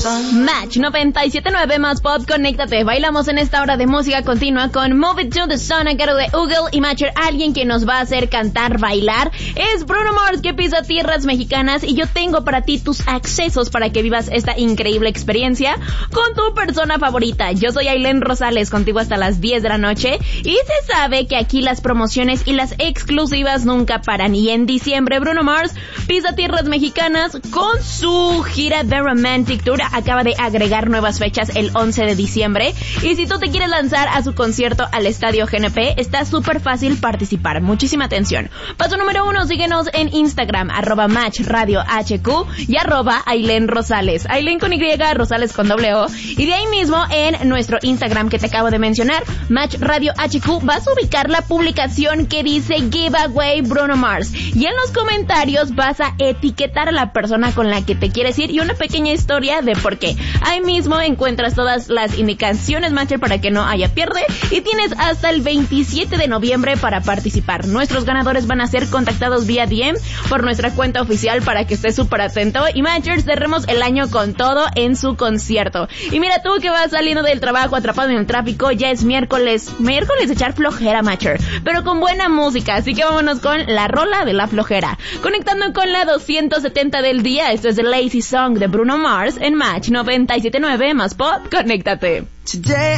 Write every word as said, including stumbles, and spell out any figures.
Match noventa y siete punto nueve más pop, conéctate. Bailamos en esta hora de música continua con Move It to the Sun a cargo de Google y Matcher. Alguien que nos va a hacer cantar, bailar es Bruno Mars, que pisa tierras mexicanas, y yo tengo para ti tus accesos para que vivas esta increíble experiencia con tu persona favorita. Yo soy Ailén Rosales, contigo hasta las diez de la noche, y se sabe que aquí las promociones y las exclusivas nunca paran. Y en diciembre Bruno Mars pisa tierras mexicanas con su gira The Romantic Tour. Acaba de agregar nuevas fechas el once de diciembre, y si tú te quieres lanzar a su concierto al Estadio G N P, está súper fácil participar. Muchísima atención. Paso número uno, síguenos en Instagram, arroba Match Radio H Q y arroba Ailén Rosales, Ailén con Y, Rosales con doble O, y de ahí mismo en nuestro Instagram que te acabo de mencionar, Match Radio H Q, vas a ubicar la publicación que dice Giveaway Bruno Mars, y en los comentarios vas a etiquetar a la persona con la que te quieres ir y una pequeña historia de por qué. Ahí mismo encuentras todas las indicaciones, Matcher, para que no haya pierde, y tienes hasta el veintisiete de noviembre para participar. Nuestros ganadores van a ser contactados vía D M por nuestra cuenta oficial para que estés súper atento, y Matchers, cerremos el año con todo en su concierto. Y mira tú que vas saliendo del trabajo atrapado en el tráfico, ya es miércoles, miércoles de echar flojera, Matcher, pero con buena música, así que vámonos con la rola de la flojera, conectando con la doscientos setenta del día. Esto es The Lazy Song de Bruno Mars en Match noventa y siete punto nueve más pop, conéctate. Today